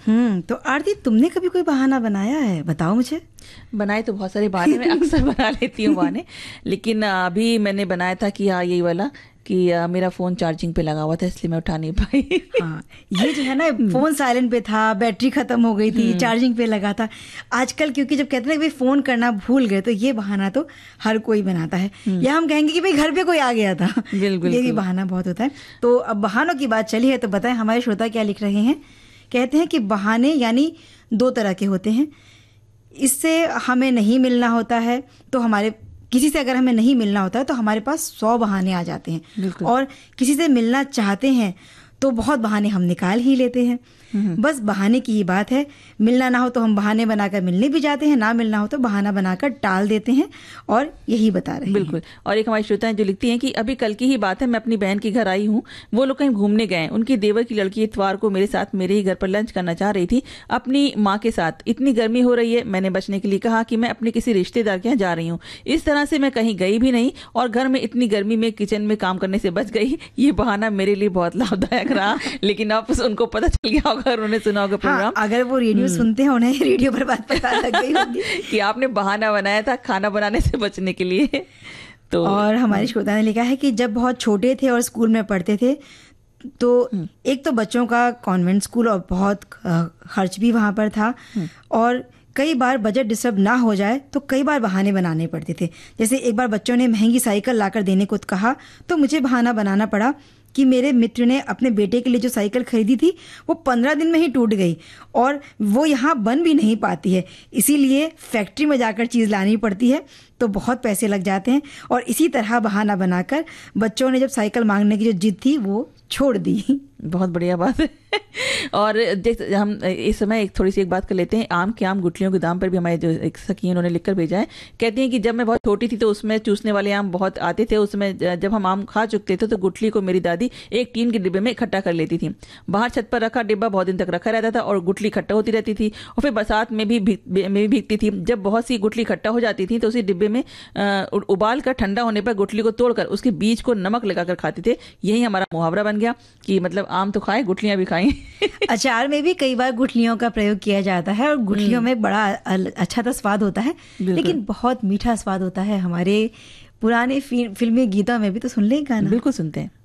तो आरती, तुमने कभी कोई बहाना बनाया है? बताओ मुझे। बनाए तो बहुत सारे बहाने मैं अक्सर बना लेती हूँ बहाने, लेकिन अभी मैंने बनाया था कि हाँ यही वाला कि मेरा फ़ोन चार्जिंग पे लगा हुआ था इसलिए मैं उठा नहीं पाई। हाँ, ये जो है ना, फ़ोन साइलेंट पे था, बैटरी ख़त्म हो गई थी, चार्जिंग पे लगा था। आजकल क्योंकि जब कहते हैं कि भाई फ़ोन करना भूल गए, तो ये बहाना तो हर कोई बनाता है। या हम कहेंगे कि भाई घर पे कोई आ गया था, बिल्कुल, ये भी बहाना बहुत होता है। तो अब बहानों की बात चली है तो बताएं हमारे श्रोता क्या लिख रहे हैं। कहते हैं कि बहाने यानी 2 तरह के होते हैं। इससे हमें नहीं मिलना होता है तो किसी से अगर हमें नहीं मिलना होता है तो हमारे पास 100 बहाने आ जाते हैं, और किसी से मिलना चाहते हैं तो बहुत बहाने हम निकाल ही लेते हैं। बस बहाने की ही बात है। मिलना ना हो तो हम बहाने बनाकर मिलने भी जाते हैं, ना मिलना हो तो बहाना बनाकर टाल देते हैं, और यही बता रहे हैं। बिल्कुल। और एक हमारी श्रोता हैं जो लिखती हैं कि अभी कल की ही बात है, मैं अपनी बहन के घर आई हूँ, वो लोग कहीं घूमने गए, उनकी देवर की लड़की इतवार को मेरे साथ मेरे ही घर पर लंच करना चाह रही थी अपनी माँ के साथ। इतनी गर्मी हो रही है, मैंने बचने के लिए कहा कि मैं अपने किसी रिश्तेदार के यहाँ जा रही हूँ। इस तरह से मैं कहीं गई भी नहीं और घर में इतनी गर्मी में किचन में काम करने से बच गई। ये बहाना मेरे लिए बहुत लाभदायक रहा, लेकिन अब उनको पता चल गया होगा, उन्होंने सुना होगा प्रोग्राम। अगर वो रेडियो सुनते हैं, उन्हें रेडियो पर बात पता लग गई होगी कि आपने बहाना बनाया था खाना बनाने से बचने के लिए। तो और हमारी श्रोता ने लिखा है कि जब बहुत छोटे थे और स्कूल में पढ़ते थे तो एक तो बच्चों का कॉन्वेंट स्कूल और बहुत खर्च भी वहाँ पर था, और कई बार बजट डिस्टर्ब ना हो जाए तो कई बार बहाने बनाने पड़ते थे। जैसे एक बार बच्चों ने महंगी साइकिल लाकर देने को कहा तो मुझे बहाना बनाना पड़ा कि मेरे मित्र ने अपने बेटे के लिए जो साइकिल खरीदी थी वो 15 दिन में ही टूट गई और वो यहाँ बन भी नहीं पाती है, इसीलिए फैक्ट्री में जाकर चीज़ लानी पड़ती है तो बहुत पैसे लग जाते हैं। और इसी तरह बहाना बनाकर बच्चों ने जब साइकिल मांगने की जो जिद थी वो छोड़ दी। बहुत बढ़िया बात है। और हम इस समय एक थोड़ी सी एक बात कर लेते हैं। आम गुठलियों के दाम पर भी हमारे जो एक सखी उन्होंने लिखकर भेजा है। कहती हैं कि जब मैं बहुत छोटी थी तो उसमें चूसने वाले आम बहुत आते थे। उसमें जब हम आम खा चुकते थे तो गुठली को मेरी दादी एक टीन के डिब्बे में इकट्ठा कर लेती थी। बाहर छत पर रखा डिब्बा बहुत दिन तक रखा रहता था और गुठली इकट्ठा होती रहती थी, और फिर बरसात में भी भीगती थी। जब बहुत सी गुठली इकट्ठा हो जाती थी तो उसी डिब्बे में उबाल कर ठंडा होने पर गुठली को तोड़कर उसके बीज को नमक लगाकर खाते थे। यही हमारा मुहावरा बन गया कि मतलब आम तो खाएं, गुठलियां भी खाएं। अचार में भी कई बार गुठलियों का प्रयोग किया जाता है और गुठलियों में बड़ा अच्छा तो स्वाद होता है, लेकिन बहुत मीठा स्वाद होता है। हमारे पुराने फिल्मी गीतों में भी तो सुन ले गाना। बिल्कुल सुनते हैं।